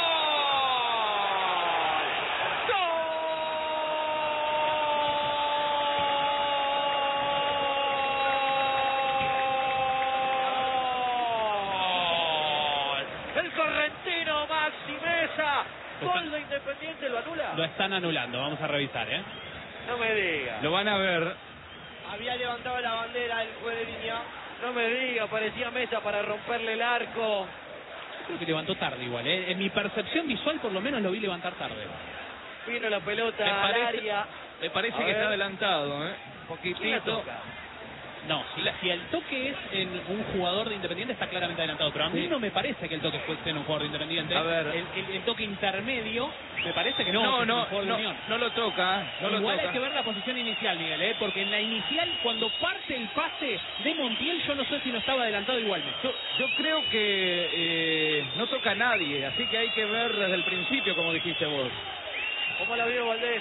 S1: Gol de Independiente, ¿lo anula?
S2: Lo están anulando, vamos a revisar, ¿eh?
S1: No me diga.
S5: Lo van a ver.
S3: Había levantado la bandera el juez de línea.
S1: No me diga, parecía Mesa para romperle el arco.
S2: Creo que levantó tarde igual, ¿eh? En mi percepción visual por lo menos lo vi levantar tarde.
S1: Vino la pelota
S5: Me
S1: al
S5: parece,
S1: área.
S5: me parece
S1: A
S5: que
S1: ver.
S5: está adelantado, ¿eh? Un
S1: ¿Quién la
S5: poquitito.
S1: toca?
S2: No, si, la- si el toque es en un jugador de Independiente está claramente adelantado, pero a mí
S5: Sí.
S2: no me parece que el toque fuese en un jugador de Independiente.
S5: A ver.
S2: El, el- el toque intermedio me parece que no,
S5: No,
S2: que es en un
S5: no,
S2: jugador de
S5: no,
S2: Unión.
S5: no lo toca, no lo
S2: Igual
S5: toca.
S2: hay que ver la posición inicial, Miguel, ¿eh? Porque en la inicial, cuando parte el pase de Montiel, yo no sé si no estaba adelantado igualmente.
S5: Yo, yo creo que eh, no toca a nadie, así que hay que ver desde el principio, como dijiste vos.
S1: ¿Cómo la vio Valdés?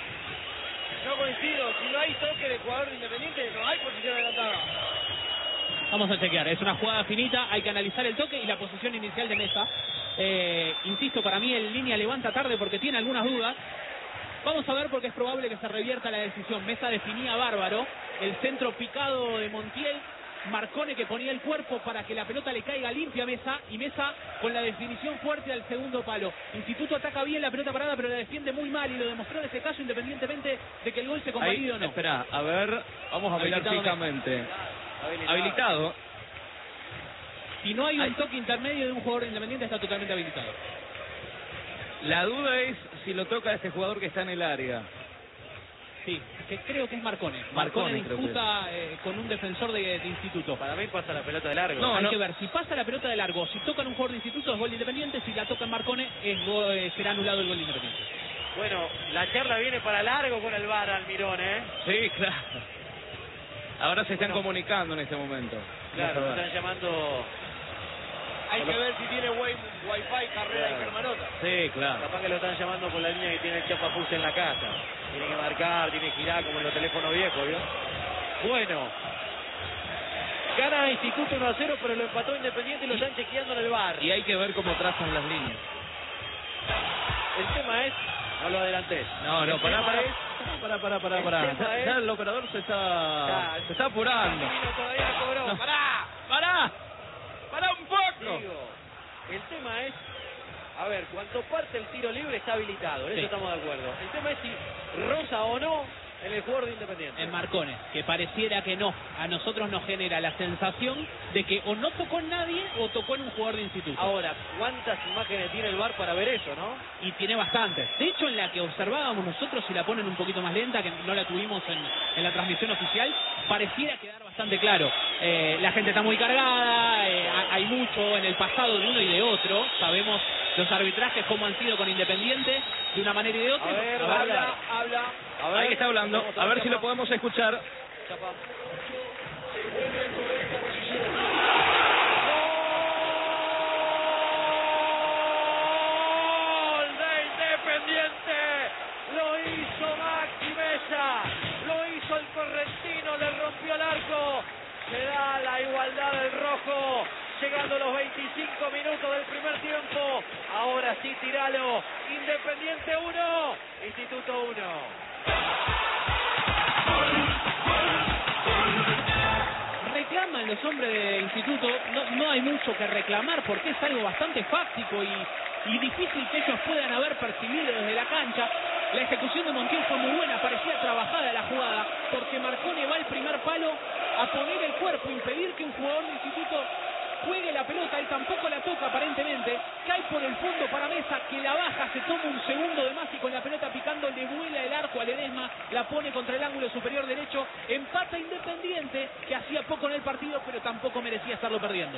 S3: No coincido, si no hay toque de jugador de Independiente, no hay posición adelantada.
S2: Vamos a chequear, es una jugada finita, hay que analizar el toque y la posición inicial de Mesa. Eh, insisto, para mí el línea levanta tarde porque tiene algunas dudas. Vamos a ver porque es probable que se revierta la decisión. Mesa definía bárbaro, el centro picado de Montiel, Marcone que ponía el cuerpo para que la pelota le caiga limpia a Mesa, y Mesa con la definición fuerte al segundo palo. Instituto ataca bien la pelota parada, pero la defiende muy mal y lo demostró en ese caso independientemente de que el gol se convalide o no.
S9: Espera, a ver, vamos a mirar
S2: Habilitado
S9: fijamente.
S1: Habilitado.
S9: Habilitado.
S2: Si no hay un toque intermedio de un jugador independiente, está totalmente habilitado.
S9: La duda es si lo toca a este jugador que está en el área.
S2: Sí, que creo que es Marcone.
S9: Marcone,
S2: Marcone
S9: creo
S2: disputa eh, con un defensor de, de Instituto.
S1: Para mí pasa la pelota de largo.
S2: No, hay que ver, si pasa la pelota de largo, si tocan un jugador de Instituto es gol de Independiente, si la toca en Marcone es go- eh, será anulado el gol de Independiente.
S1: Bueno, la charla viene para largo con el V A R, Almirón, ¿eh?
S9: Sí, claro. Ahora se están comunicando en este momento.
S1: Claro, lo
S9: Vamos a ver.
S1: están llamando.
S3: Hay que ver si tiene wi- wifi, carrera y germanota.
S9: Sí, claro.
S1: Capaz que lo están llamando por la línea que tiene el chapapus en la casa. Tiene que marcar, tiene que girar como en los teléfonos viejos, ¿vio? Bueno. Gana Instituto uno a cero, pero lo empató Independiente y lo están chequeando en el V A R.
S9: Y hay que ver cómo trazan las líneas.
S1: El tema es No lo adelantes.
S9: No, no,
S1: El
S9: pará,
S1: tema
S9: pará.
S1: es-
S9: Pará, pará, pará,
S1: el
S9: pará.
S1: tema
S9: Ya,
S1: es-
S9: ya el operador se está,
S1: Ya,
S9: se está apurando.
S1: Martino todavía no cobró.
S9: No.
S1: ¡Pará!
S9: ¡Pará! ¡Pará un poco!
S1: Digo, el tema es, a ver, cuando parte el tiro libre está habilitado, en
S2: Sí.
S1: eso estamos de acuerdo. El tema es si roza o no en el jugador de Independiente.
S2: En Marcones, que pareciera que no. A nosotros nos genera la sensación de que o no tocó en nadie o tocó en un jugador de instituto.
S1: Ahora, ¿cuántas imágenes tiene el V A R para ver eso, no?
S2: Y tiene bastantes. De hecho, en la que observábamos nosotros, si la ponen un poquito más lenta, que no la tuvimos en, en la transmisión oficial, pareciera quedar bastante claro. Eh, la gente está muy cargada, eh, ha- hay mucho en el pasado de uno y de otro. Sabemos los arbitrajes cómo han sido con Independiente, de una manera y de otra.
S1: A ver,
S2: A ver,
S1: habla, habla. A ver,
S9: Ahí está hablando.
S1: vamos
S9: A ver si
S1: Chapa.
S9: lo podemos escuchar.
S1: Chapa. ¡Gol de Independiente! Lo hizo Maxi Mesa, lo hizo el correntino, le rompió el arco. Se da la igualdad del rojo, llegando los veinticinco minutos del primer tiempo. Ahora sí, tiralo. Independiente uno, Instituto uno.
S2: Reclaman los hombres de instituto, no, no hay mucho que reclamar porque es algo bastante fáctico y, y difícil que ellos puedan haber percibido desde la cancha. La ejecución de Montiel fue muy buena, parecía trabajada la jugada, porque Marcone va al primer palo a poner el cuerpo, impedir que un jugador de instituto juegue la pelota, él tampoco la toca aparentemente, cae por el fondo para Mesa, que la baja, se toma un segundo de más y con la pelota picando le vuela el arco a Ledesma, la pone contra el ángulo superior derecho, empata Independiente, que hacía poco en el partido, pero tampoco merecía estarlo perdiendo.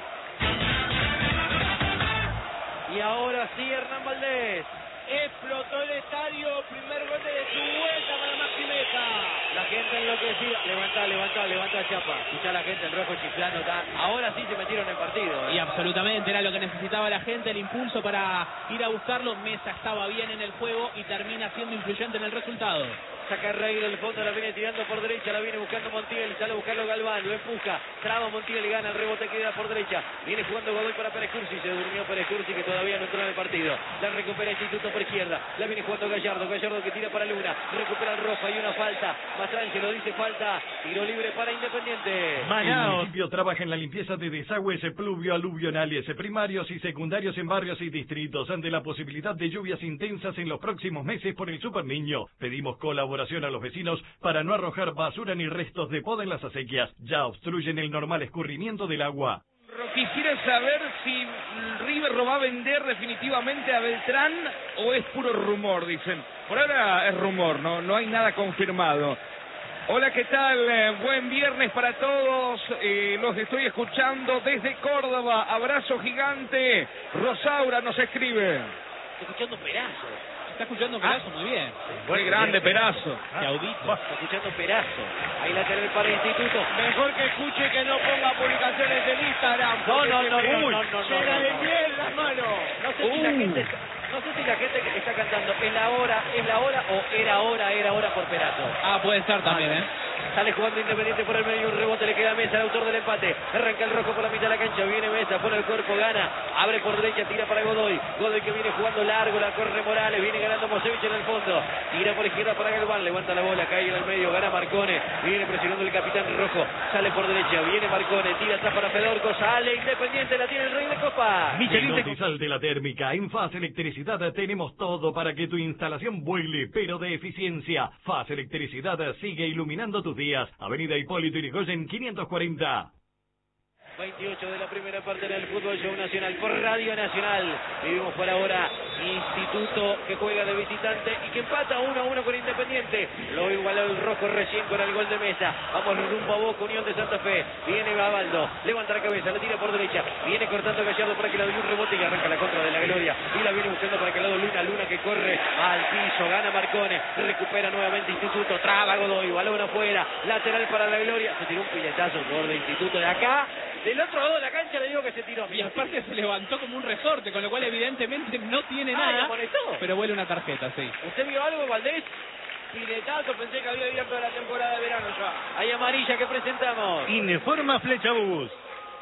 S1: Y ahora sí, Hernán Valdés.
S3: Explotó el estadio, primer gol de su vuelta para Maxi Mesa.
S1: La gente enloquecida. Levanta, levanta, levanta Chapa. Escucha la gente, el rojo chiflando. Está. Ahora sí se metieron en el partido. ¿eh?
S2: Y absolutamente, era lo que necesitaba la gente, el impulso para ir a buscarlo. Mesa estaba bien en el juego y termina siendo influyente en el resultado.
S1: Saca Rey del fondo, la viene tirando por derecha, la viene buscando Montiel, sale a buscarlo Galván, lo empuja, traba Montiel y gana el rebote, queda por derecha, viene jugando Godoy para Pérez Cursi, se durmió Pérez Cursi que todavía no entró en el partido, la recupera Instituto por izquierda, la viene jugando Gallardo, Gallardo que tira para Luna, recupera el rojo, hay una falta, Mastrangelo dice falta, tiro libre para Independiente.
S6: El municipio trabaja en la limpieza de desagües pluvio-aluvionales primarios y secundarios en barrios y distritos ante la posibilidad de lluvias intensas en los próximos meses por el Super Niño. Pedimos colaboración a los vecinos para no arrojar basura ni restos de poda en las acequias. Ya obstruyen el normal escurrimiento del agua.
S5: Quisiera saber si River lo va a vender definitivamente a Beltrán o es puro rumor, dicen. Por ahora es rumor, no, no hay nada confirmado. Hola, ¿qué tal? Eh, buen viernes para todos. Eh, los estoy escuchando desde Córdoba. Abrazo gigante. Rosaura nos escribe.
S1: Estoy escuchando Perazo.
S2: Está escuchando Perazo muy bien.
S5: Qué grande, Perazo.
S2: Que audito.
S1: Está escuchando Perazo. Ahí lateral para Instituto.
S3: Mejor que escuche que no ponga publicaciones en Instagram.
S1: No,
S3: porque
S1: no,
S3: se
S1: no,
S3: me-
S1: no, no, no, no,
S3: Llena
S1: no,
S3: de
S1: no.
S3: miel las manos.
S1: No sé si la gente, no sé si la gente que está cantando es la hora, es la hora o era hora, era hora por Perazo.
S2: Ah, puede ser también, ¿eh?
S1: Sale jugando Independiente por el medio, un rebote le queda a Mesa, el autor del empate. Arranca el rojo por la mitad de la cancha, viene Mesa, pone el cuerpo, gana, abre por derecha, tira para Godoy. Godoy que viene jugando largo, la corre Morales, viene ganando Mosevich en el fondo. Tira por izquierda para Galván, levanta la bola, cae en el medio, gana Marcone. Viene presionando el capitán rojo, sale por derecha, viene Marcone, tira atrás para Fedorco, sale Independiente, la tiene el Rey de Copa.
S6: Michelin te salte la térmica. En Faz Electricidad tenemos todo para que tu instalación vuele, pero de eficiencia. Faz Electricidad sigue iluminando tus días. Avenida Hipólito Yrigoyen quinientos cuarenta.
S1: veintiocho de la primera parte del Fútbol Show Nacional por Radio Nacional. Vivimos por ahora Instituto que juega de visitante y que empata uno a uno con Independiente. Lo igualó el rojo recién con el gol de Mesa. Vamos rumbo a Boca, Unión de Santa Fe. Viene Gabaldo, levanta la cabeza, la tira por derecha. Viene cortando Gallardo para que le dé un rebote y arranca la contra de la Gloria. Y la viene buscando para que lado Luna, Luna que corre al piso, gana Marcone, recupera nuevamente Instituto, traba Godoy, balón afuera, lateral para la Gloria. Se tiró un piletazo el jugador de Instituto de acá. Del otro lado de la cancha le digo que se tiró.
S2: Y aparte se levantó como un resorte, con lo cual evidentemente no tiene
S1: Ah,
S2: nada.
S1: ¿le amonestó?
S2: Pero huele una tarjeta, sí.
S1: ¿Usted vio algo, Valdés?
S3: Piletazo, pensé que había abierto la temporada de verano ya.
S1: Hay amarilla que presentamos.
S8: Informa Flecha Bus.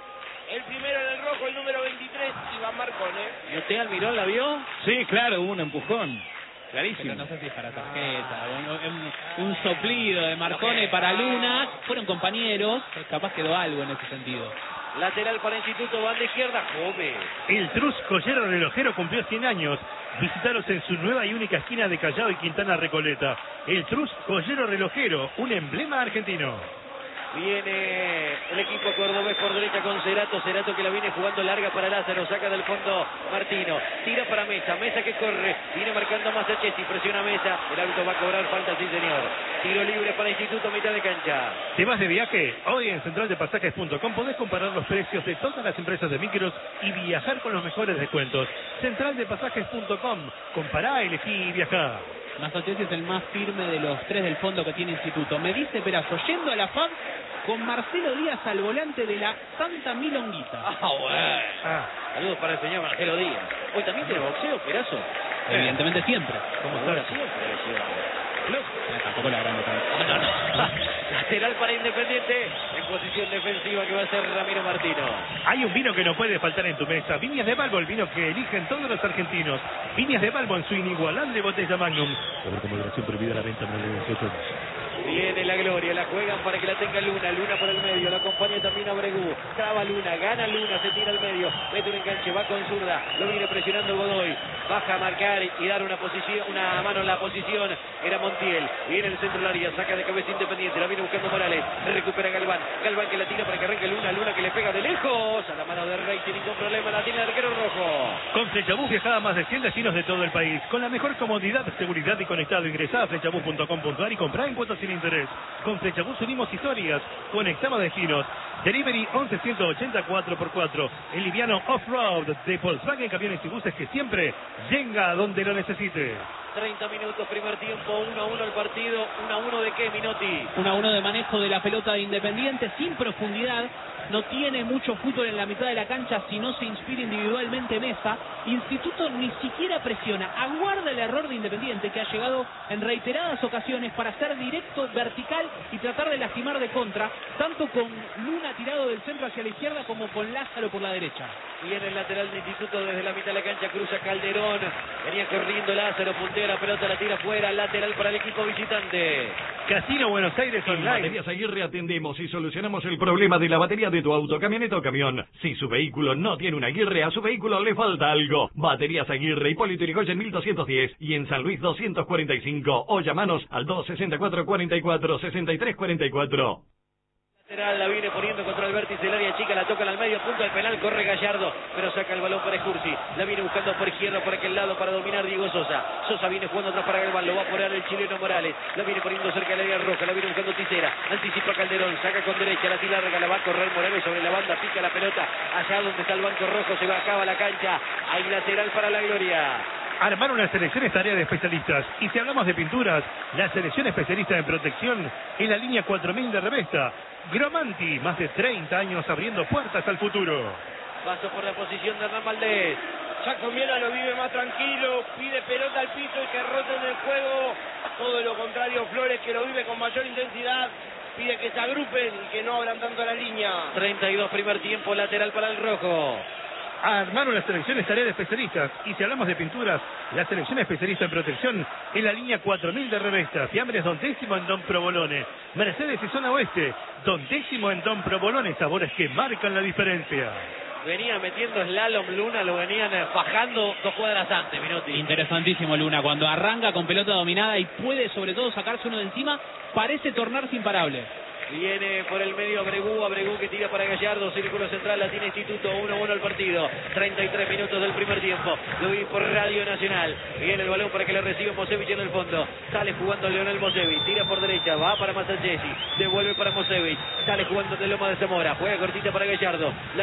S3: El primero en el rojo, el número veintitrés, Iván Marcone.
S1: ¿Y usted, Almirón, la vio?
S9: Sí, claro, hubo un empujón. Clarísimo.
S2: Pero no sé si es para tarjeta, un, un, un soplido de Marcone para Luna, fueron compañeros, capaz quedó algo en ese sentido.
S1: Lateral para Instituto, banda izquierda, Jove.
S8: El Trus Joyero Relojero cumplió cien años. Visítalos en su nueva y única esquina de Callao y Quintana Recoleta. El Trus Joyero Relojero, un emblema argentino.
S1: Viene el equipo cordobés por derecha con Cerato, Cerato que la viene jugando larga para Lázaro, saca del fondo Martino, tira para Mesa, Mesa que corre, viene marcando más a Chessi, presiona Mesa, el árbitro va a cobrar falta, sí señor. Tiro libre para Instituto, mitad de cancha.
S8: ¿Te vas de viaje? Hoy en central de pasajes punto com podés comparar los precios de todas las empresas de micros y viajar con los mejores descuentos. central de pasajes punto com, compará, elegí y viajá.
S2: Massachusetts es el más firme de los tres del fondo que tiene Instituto. Me dice Perazo, yendo a la F A B con Marcelo Díaz al volante de la Santa Milonguita.
S1: Ah, bueno. Ah. Saludos para el señor Marcelo Díaz. Hoy también tiene boxeo, Perazo.
S2: Evidentemente siempre.
S1: ¿Cómo está? Siempre,
S2: no, tampoco la grande tanto.
S1: No, no, no. Lateral para Independiente, en posición defensiva que va a ser Ramiro Martino.
S8: Hay un vino que no puede faltar en tu mesa. Viñas de Balbo, el vino que eligen todos los argentinos. Viñas de Balbo en su inigualable botella Magnum. Por moderación prohibida la venta en el dieciocho.
S1: Viene la gloria, la juegan para que la tenga Luna, Luna por el medio, la acompaña también a Bregú, traba Luna, gana Luna, se tira al medio, mete un enganche, va con zurda, lo viene presionando Godoy, baja a marcar y dar una posición, una mano en la posición, era Montiel, viene el centro del área, saca de cabeza Independiente, la viene buscando Morales, recupera Galván, Galván que la tira para que arranque Luna, Luna que le pega de lejos, a la mano de Rey sin ningún problema, la tiene el arquero rojo.
S8: Con Flechabús viajaba a más de cien destinos de todo el país, con la mejor comodidad, seguridad y conectado. Ingresá a flechabús punto com punto ar y comprá en cuotas sin interés. Con Flechabús unimos historias, conectamos destinos. Delivery once ciento ochenta cuatro por cuatro. El liviano off-road de Volkswagen Camiones y Buses que siempre llega a donde lo necesite.
S1: treinta minutos, primer tiempo, uno a uno el partido. uno a uno de qué, Minotti?
S2: uno a uno de manejo de la pelota de Independiente sin profundidad. No tiene mucho fútbol en la mitad de la cancha si no se inspira individualmente Mesa. Instituto ni siquiera presiona, aguarda el error de Independiente que ha llegado en reiteradas ocasiones para ser directo, vertical y tratar de lastimar de contra, tanto con Luna tirado del centro hacia la izquierda como con Lázaro por la derecha.
S1: Viene el lateral de Instituto desde la mitad de la cancha, cruza Calderón, venía corriendo Lázaro, puntea la pelota, la tira fuera, lateral para el equipo visitante.
S8: Casino Buenos Aires
S6: En
S8: Online.
S6: Baterías Aguirre atendemos y solucionamos el problema de la batería de tu auto, camioneta o camión. Si su vehículo no tiene una Aguirre, a su vehículo le falta algo. Baterías Aguirre, Hipólito Yrigoyen mil doscientos diez y en San Luis doscientos cuarenta y cinco. O llamanos al dos sesenta y cuatro cuarenta y cuatro sesenta y tres cuarenta y cuatro.
S1: Lateral la viene poniendo contra el vértice del área chica, la toca al medio, punto del penal, corre Gallardo, pero saca el balón para Escursi, la viene buscando por izquierda, por aquel lado para dominar Diego Sosa, Sosa viene jugando atrás para Galván, lo va a poner el chileno Morales, la viene poniendo cerca del área roja, la viene buscando Tisera, anticipa Calderón, saca con derecha, la tira larga, la va a correr Morales sobre la banda, pica la pelota, allá donde está el banco rojo, se va, acaba la cancha, hay lateral para la gloria.
S8: Armar una selección es tarea de especialistas. Y si hablamos de pinturas, la selección especialista en protección es la línea cuatro mil de Revesta. Gromanti, más de treinta años abriendo puertas al futuro.
S1: Paso por la posición de Hernán Valdés.
S3: Jackson Viera lo vive más tranquilo, pide pelota al piso y que roten el juego. Todo lo contrario, Flores que lo vive con mayor intensidad. Pide que se agrupen y que no abran tanto la línea.
S1: treinta y dos primer tiempo, lateral para el rojo.
S8: Armar una selección es tarea de especialistas. Y si hablamos de pinturas, la selección especialista en protección es la línea cuatro mil de Revesta. Fiambres Don Décimo en Don Provolone. Mercedes y Zona Oeste. Don Décimo en Don Provolone. Sabores que marcan la diferencia.
S1: Venía metiendo slalom Luna, lo venían fajando dos cuadras antes, Minotti.
S2: Interesantísimo Luna, cuando arranca con pelota dominada y puede sobre todo sacarse uno de encima, parece tornarse imparable.
S1: Viene por el medio Abregú, Abregú que tira para Gallardo, círculo central, la tiene Instituto, uno a uno el partido, treinta y tres minutos del primer tiempo, lo vi por Radio Nacional, viene el balón para que le reciba Mosevich en el fondo, sale jugando Leonel Mosevich, tira por derecha, va para Masachesi, devuelve para Mosevich, sale jugando de Loma de Zamora, juega cortita para Gallardo, la